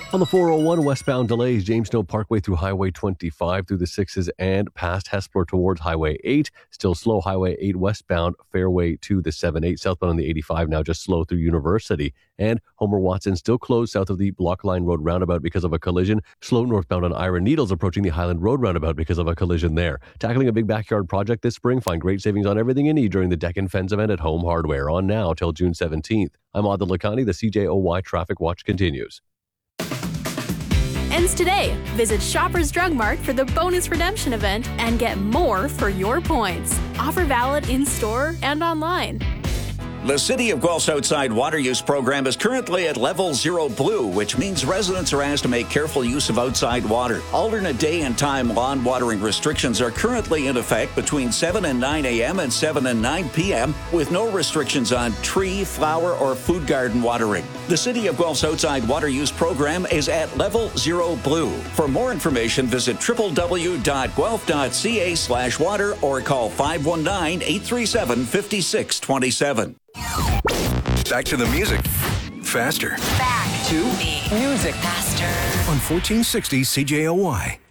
On the 401 westbound delays, Jamestown Parkway through Highway 25 through the 6s and past Hespeler towards Highway 8. Still slow Highway 8 westbound, Fairway to the 7-8. Southbound on the 85 now just slow through University. And Homer Watson still closed south of the Block Line Road roundabout because of a collision. Slow northbound on Iron Needles approaching the Highland Road roundabout because of a collision there. Tackling a big backyard project this spring, find great savings on everything you need during the Deck and Fence event at Home Hardware on now till June 17th. I'm Adil Lakhani. The CJOY Traffic Watch continues. Ends today. Visit Shoppers Drug Mart for the bonus redemption event and get more for your points. Offer valid in-store and online. The City of Guelph's outside water use program is currently at level 0 blue, which means residents are asked to make careful use of outside water. Alternate day and time lawn watering restrictions are currently in effect between 7 and 9 a.m. and 7 and 9 p.m. with no restrictions on tree, flower, or food garden watering. The City of Guelph's outside water use program is at level 0 blue. For more information, visit www.guelph.ca/water or call 519-837-5627. Back to the music. Faster. Back to the music. Faster. On 1460 CJOY.